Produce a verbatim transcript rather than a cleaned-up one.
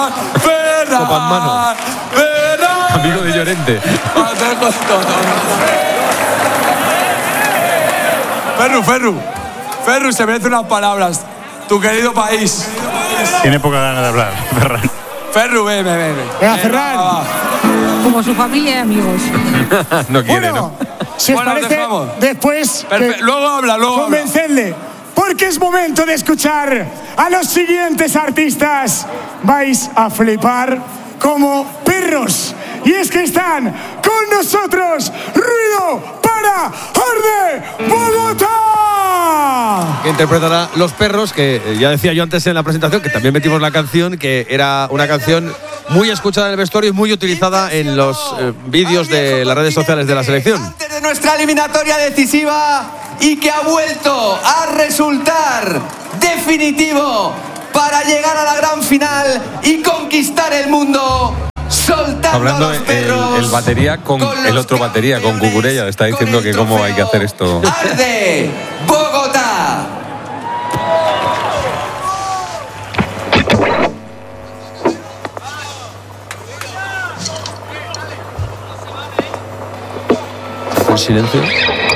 Copa en mano. Amigo de Llorente. Ferru, Ferru. Ferru se merece unas palabras. Tu querido país. Tiene poca ganas de hablar, Ferran. Ferru, ven, ven, ven. Venga, Ferran. Como su familia y amigos. No quiere, Bueno, ¿no? si os Bueno, parece, dejamos. después Perfe- que- luego habla, luego habla. convencedle, porque es momento de escuchar a los siguientes artistas. Vais a flipar como perros. Y es que están con nosotros. Ruido para Arde Bogotá. Que interpretará Los Perros, que eh, ya decía yo antes en la presentación, que también metimos la canción, que era una canción muy escuchada en el vestuario y muy utilizada en los eh, vídeos de las redes sociales de la selección. Antes de nuestra eliminatoria decisiva y que ha vuelto a resultar definitivo para llegar a la gran final y conquistar el mundo. Soltando Hablando a los el, perros, el batería con, con el los otro batería, con campeones, Cucurella, le está con diciendo el que cómo hay que hacer esto. Arde Bogotá. En silencio.